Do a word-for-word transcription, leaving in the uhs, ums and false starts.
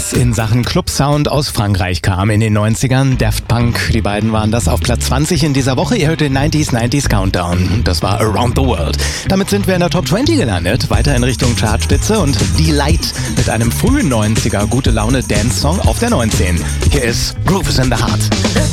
was in Sachen Club-Sound aus Frankreich kam in den neunzigern. Daft Punk, die beiden waren das auf Platz zwanzig in dieser Woche. Ihr hört den neunziger neunziger Countdown. Das war Around the World. Damit sind wir in der Top zwanzig gelandet. Weiter in Richtung Chartspitze und Delight mit einem frühen neunziger gute Laune Dance-Song auf der neunzehn. Hier ist Groove is in the Heart.